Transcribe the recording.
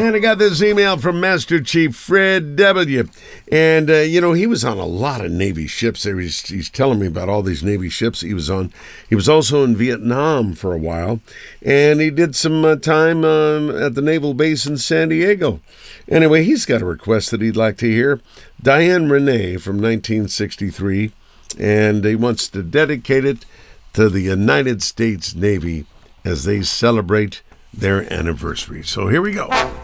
And I got this email from Master Chief Fred W. And, he was on a lot of Navy ships. He's telling me about all these Navy ships he was on. He was also in Vietnam for a while. And he did some time at the Naval Base in San Diego. Anyway, he's got a request that he'd like to hear. Diane Renee from 1963. And he wants to dedicate it to the United States Navy as they celebrate their anniversary. So here we go.